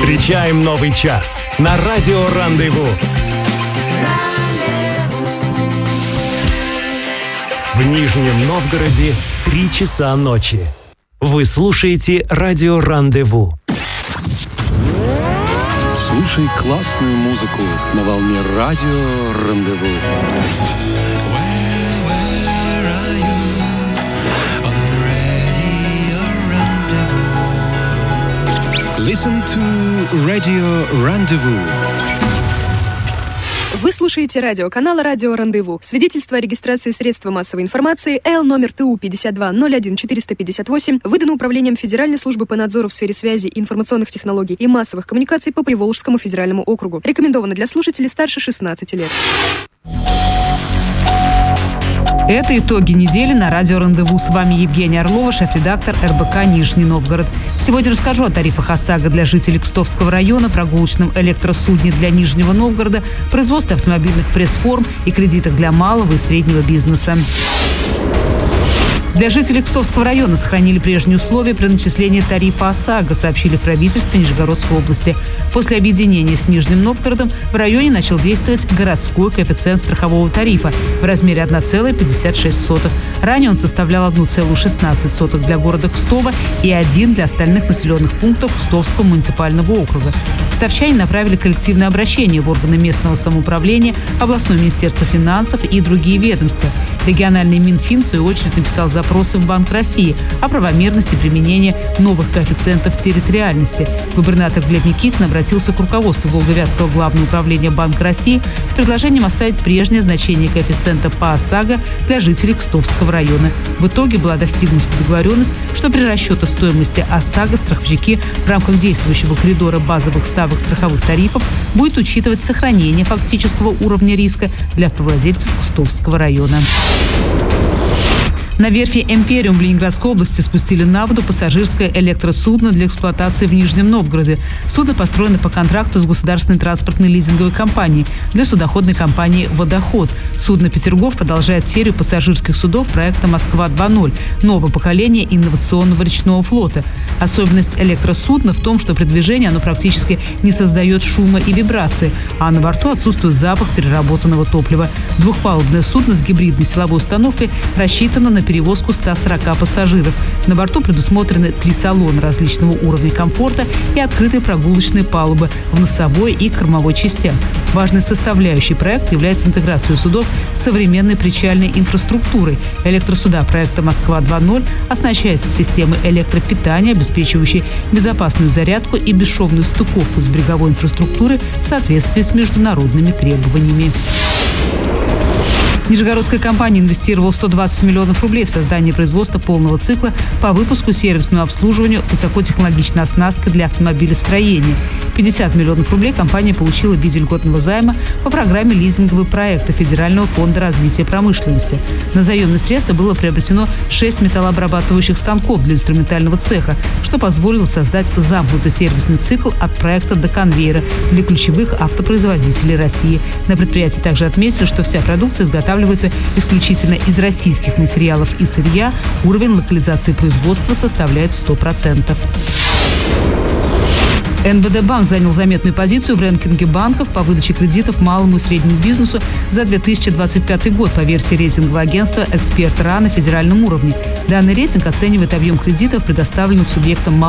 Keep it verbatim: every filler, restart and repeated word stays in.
Встречаем новый час на радио «Рандеву». В Нижнем Новгороде три часа ночи. Вы слушаете радио «Рандеву». Слушай классную музыку на волне радио «Рандеву». Listen to Radio Rendezvous. Вы слушаете радиоканал «Радио Рандеву». Свидетельство о регистрации средства массовой информации Л номер Т У пятьдесят два ноль один четыреста пятьдесят восемь выдано Управлением Федеральной службы по надзору в сфере связи, информационных технологий и массовых коммуникаций по Приволжскому федеральному округу. Рекомендовано для слушателей старше шестнадцати лет. Это итоги недели на радио «Рандеву». С вами Евгения Орлова, шеф-редактор эр бэ ка «Нижний Новгород». Сегодня расскажу о тарифах ОСАГО для жителей Кстовского района, прогулочном электросудне для Нижнего Новгорода, производстве автомобильных пресс-форм и кредитах для малого и среднего бизнеса. Для жителей Кстовского района сохранили прежние условия при начислении тарифа ОСАГО, сообщили в правительстве Нижегородской области. После объединения с Нижним Новгородом в районе начал действовать городской коэффициент страхового тарифа в размере одна целая пятьдесят шесть сотых. Ранее он составлял одна целая шестнадцать сотых для города Кстово и один для остальных населенных пунктов Кстовского муниципального округа. Кстовчане направили коллективное обращение в органы местного самоуправления, областное министерство финансов и другие ведомства. Региональный Минфин, в свою очередь, написал запросы в Банк России о правомерности применения новых коэффициентов территориальности. Губернатор Глеб Никитин обратился к руководству Волговятского главного управления Банка России с предложением оставить прежнее значение коэффициента по ОСАГО для жителей Кстовского района. В итоге была достигнута договоренность, что при расчете стоимости ОСАГО страховщики в рамках действующего коридора базовых ставок страховых тарифов будет учитывать сохранение фактического уровня риска для автовладельцев Кстовского района. На верфи «Эмпириум» в Ленинградской области спустили на воду пассажирское электросудно для эксплуатации в Нижнем Новгороде. Судно построено по контракту с государственной транспортной лизинговой компанией для судоходной компании «Водоход». Судно «Петергоф» продолжает серию пассажирских судов проекта «Москва два ноль» нового поколения инновационного речного флота. Особенность электросудна в том, что при движении оно практически не создает шума и вибрации, а на борту отсутствует запах переработанного топлива. Двухпалубное судно с гибридной силовой установкой рассчитано на перевозку ста сорока пассажиров. На борту предусмотрены три салона различного уровня комфорта и открытые прогулочные палубы в носовой и кормовой частях. Важной составляющей проекта является интеграция судов с современной причальной инфраструктурой. Электросуда проекта «Москва два ноль» оснащаются системой электропитания, обеспечивающей безопасную зарядку и бесшовную стыковку с береговой инфраструктурой в соответствии с международными требованиями. Нижегородская компания инвестировала сто двадцать миллионов рублей в создание производства полного цикла по выпуску сервисному обслуживанию высокотехнологичной оснастки для автомобилестроения. пятьдесят миллионов рублей компания получила в виде льготного займа по программе лизингового проекта Федерального фонда развития промышленности. На заемные средства было приобретено шесть металлообрабатывающих станков для инструментального цеха, что позволило создать замкнутый сервисный цикл от проекта до конвейера для ключевых автопроизводителей России. На предприятии также отметили, что вся продукция изготавливается исключительно из российских материалов и сырья. Уровень локализации производства составляет сто процентов. эн бэ дэ банк занял заметную позицию в рэнкинге банков по выдаче кредитов малому и среднему бизнесу за две тысячи двадцать пятый год по версии рейтингового агентства «Эксперт РА» на федеральном уровне. Данный рейтинг оценивает объем кредитов, предоставленных субъектам малого